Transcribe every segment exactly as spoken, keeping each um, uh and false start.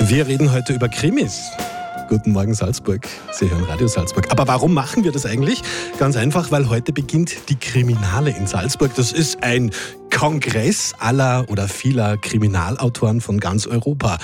Wir reden heute über Krimis. Guten Morgen Salzburg, Sie hören Radio Salzburg. Aber warum machen wir das eigentlich? Ganz einfach, weil heute beginnt die Kriminale in Salzburg. Das ist ein Kongress aller oder vieler Kriminalautoren von ganz Europa.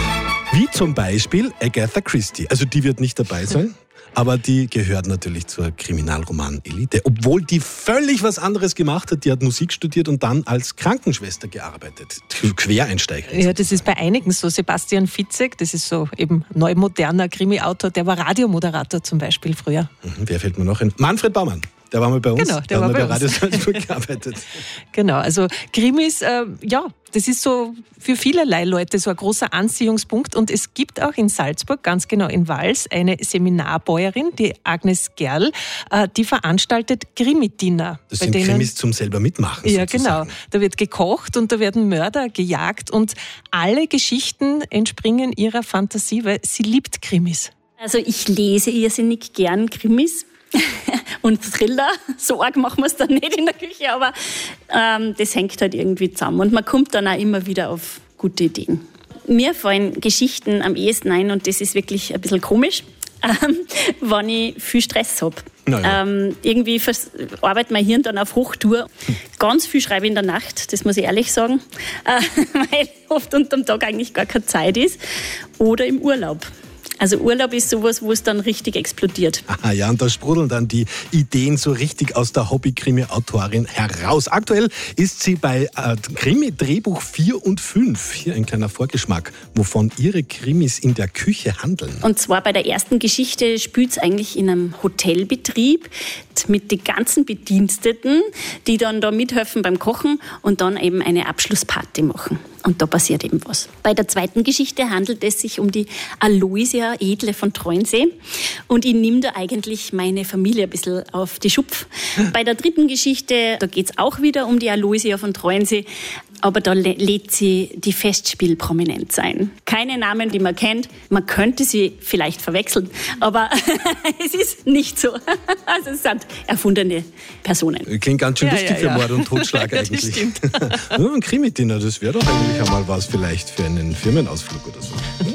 Wie zum Beispiel Agatha Christie. Also die wird nicht dabei sein. Aber die gehört natürlich zur Kriminalroman-Elite, obwohl die völlig was anderes gemacht hat. Die hat Musik studiert und dann als Krankenschwester gearbeitet. Quereinsteigerin. Ja, das ist bei einigen so. Sebastian Fitzek, das ist so eben neumoderner Krimi-Autor, der war Radiomoderator zum Beispiel früher. Mhm, wer fällt mir noch ein? Manfred Baumann. Der war mal bei uns, genau, der, der war hat mal bei bei Radio uns. Salzburg gearbeitet. Genau, also Krimis, äh, ja, das ist so für vielerlei Leute so ein großer Anziehungspunkt. Und es gibt auch in Salzburg, ganz genau in Wals, eine Seminarbäuerin, die Agnes Gerl, äh, die veranstaltet Krimi-Dinner. Das sind denen, Krimis zum selber mitmachen. Ja, sozusagen. genau. Da wird gekocht und da werden Mörder gejagt und alle Geschichten entspringen ihrer Fantasie, weil sie liebt Krimis. Also ich lese irrsinnig gern Krimis. Und Thriller, so arg machen wir es dann nicht in der Küche, aber ähm, das hängt halt irgendwie zusammen. Und man kommt dann auch immer wieder auf gute Ideen. Mir fallen Geschichten am ehesten ein, und das ist wirklich ein bisschen komisch, ähm, wenn ich viel Stress habe. Naja. Ähm, irgendwie vers- arbeitet mein Hirn dann auf Hochtour. Ganz viel schreibe ich in der Nacht, das muss ich ehrlich sagen, äh, weil oft unterm Tag eigentlich gar keine Zeit ist. Oder im Urlaub. Also Urlaub ist sowas, wo es dann richtig explodiert. Ah ja, und da sprudeln dann die Ideen so richtig aus der Hobby-Krimi-Autorin heraus. Aktuell ist sie bei äh, Krimi-Drehbuch vier und fünf. Hier ein kleiner Vorgeschmack, wovon ihre Krimis in der Küche handeln. Und zwar bei der ersten Geschichte spielt es eigentlich in einem Hotelbetrieb mit den ganzen Bediensteten, die dann da mithelfen beim Kochen und dann eben eine Abschlussparty machen. Und da passiert eben was. Bei der zweiten Geschichte handelt es sich um die Aloysia Edle von Treuensee. Und ich nehme da eigentlich meine Familie ein bisschen auf die Schupf. Bei der dritten Geschichte, da geht es auch wieder um die Aloysia von Treuensee. Aber da lä- lädt sie die Festspielprominenz ein. Keine Namen, die man kennt. Man könnte sie vielleicht verwechseln, aber es ist nicht so. Also es sind erfundene Personen. Klingt ganz schön Ja, lustig ja, für ja. Mord und Totschlag Ja, das eigentlich. stimmt. Ja, ein Krimi-Dinner, das wäre doch eigentlich einmal was vielleicht für einen Firmenausflug oder so.